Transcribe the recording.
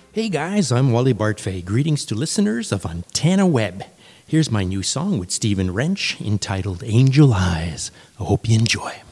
Hey guys, I'm Wally Bartfay. Greetings to listeners of Antenna Web. Here's my new song with Stephen Wrench entitled Angel Eyes. I hope you enjoy.